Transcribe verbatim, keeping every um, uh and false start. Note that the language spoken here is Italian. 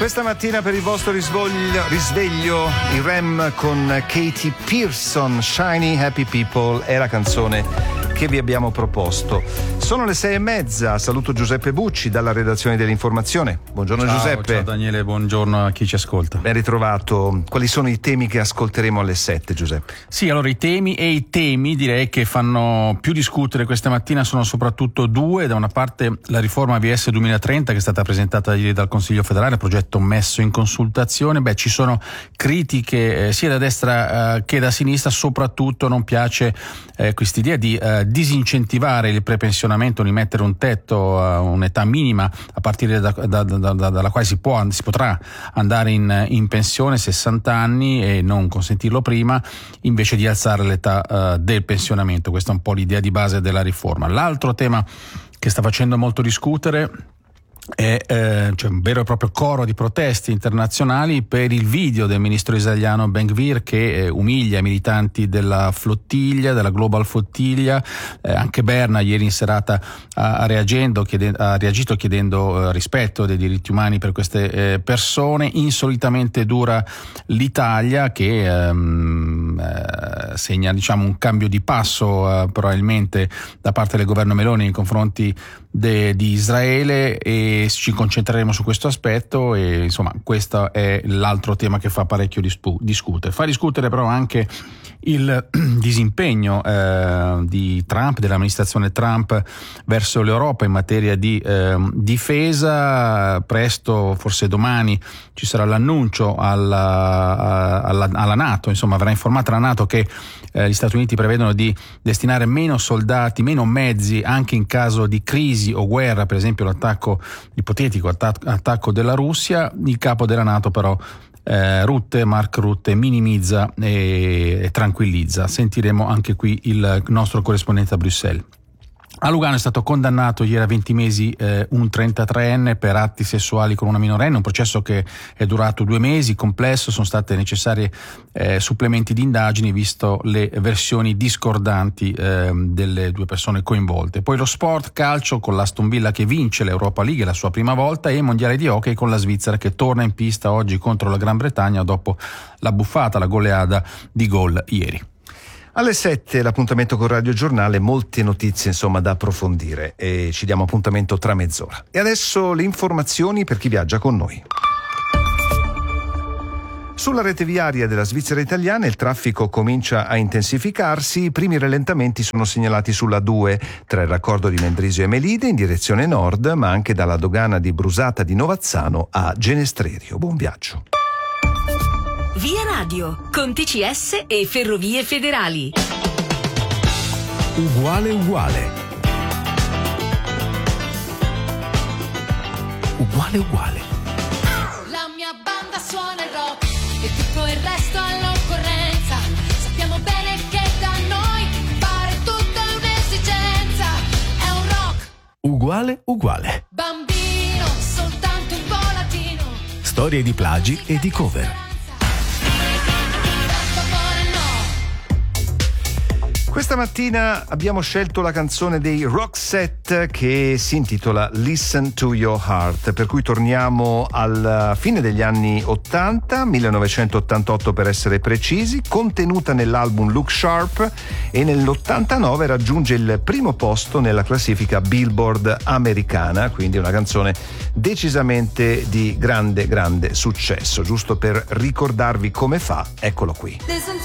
Questa mattina per il vostro risveglio, risveglio il Rem con Katy Pearson, Shiny Happy People è la canzone che vi abbiamo proposto. Sono le sei e mezza, saluto Giuseppe Bucci dalla redazione dell'Informazione. Buongiorno ciao, Giuseppe. Ciao Daniele, buongiorno a chi ci ascolta. Ben ritrovato. Quali sono i temi che ascolteremo alle sette, Giuseppe? Sì, allora i temi e i temi direi che fanno più discutere questa mattina sono soprattutto due. Da una parte la riforma V S duemilatrenta che è stata presentata ieri dal Consiglio federale, progetto messo in consultazione. Beh, ci sono critiche eh, sia da destra eh, che da sinistra, soprattutto non piace eh, quest'idea di eh, disincentivare il prepensionamento, di mettere un tetto a un'età minima a partire da, da, da, da, dalla quale si può si potrà andare in, in pensione, sessanta anni, e non consentirlo prima, invece di alzare l'età uh, del pensionamento. Questa è un po' l'idea di base della riforma. L'altro tema che sta facendo molto discutere è eh, cioè un vero e proprio coro di proteste internazionali per il video del ministro israeliano Ben-Gvir che eh, umilia i militanti della flottiglia, della Global Flottiglia. Eh, anche Berna ieri in serata ha, ha, reagendo, chiede, ha reagito chiedendo eh, rispetto dei diritti umani per queste eh, persone. Insolitamente dura l'Italia che ehm, eh, segna diciamo un cambio di passo eh, probabilmente da parte del governo Meloni nei confronti de, di Israele, e ci concentreremo su questo aspetto. E insomma questo è l'altro tema che fa parecchio dispu- discutere. Fa discutere però anche il disimpegno eh, di Trump, dell'amministrazione Trump verso l'Europa in materia di eh, difesa. Presto, forse domani, ci sarà l'annuncio alla, alla, alla NATO, insomma verrà informata la NATO che eh, gli Stati Uniti prevedono di destinare meno soldati, meno mezzi anche in caso di crisi o guerra, per esempio l'attacco ipotetico attac- attacco della Russia. Il capo della NATO però Eh, Rutte, Mark Rutte, minimizza e, e tranquillizza. Sentiremo anche qui il nostro corrispondente a Bruxelles. A Lugano è stato condannato ieri a venti mesi eh, un trentatreenne per atti sessuali con una minorenne, un processo che è durato due mesi, complesso, sono state necessarie eh, supplementi di indagini visto le versioni discordanti eh, delle due persone coinvolte. Poi lo sport, calcio con l'Aston Villa che vince l'Europa League, la sua prima volta, e il mondiale di hockey con la Svizzera che torna in pista oggi contro la Gran Bretagna dopo la buffata, la goleada di gol ieri. Alle sette l'appuntamento con Radio Giornale, molte notizie insomma da approfondire, e ci diamo appuntamento tra mezz'ora. E adesso le informazioni per chi viaggia con noi. Sulla rete viaria della Svizzera italiana il traffico comincia a intensificarsi, i primi rallentamenti sono segnalati sulla due tra il raccordo di Mendrisio e Melide in direzione nord, ma anche dalla dogana di Brusata di Novazzano a Genestrerio. Buon viaggio. Via Radio, con T C S e Ferrovie Federali. Uguale uguale. Uguale uguale. La mia banda suona il rock e tutto il resto all'occorrenza. Sappiamo bene che da noi fare tutto è un'esigenza. È un rock Uguale uguale. bambino, soltanto un volatino. Storie di plagi e di cover. Questa mattina abbiamo scelto la canzone dei Roxette che si intitola Listen to Your Heart, per cui torniamo alla fine degli anni ottanta, millenovecentottantotto per essere precisi, contenuta nell'album Look Sharp, e nell'ottantanove raggiunge il primo posto nella classifica Billboard americana, quindi una canzone decisamente di grande grande successo. Giusto per ricordarvi come fa, eccolo qui.